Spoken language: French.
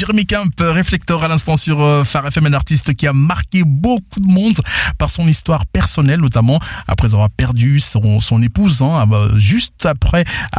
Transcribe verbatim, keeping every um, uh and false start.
Jérémy Kemp, réflecteur à l'instant sur euh, Phare F M, un artiste qui a marqué beaucoup de monde par son histoire personnelle, notamment après avoir perdu son, son épouse, hein, juste après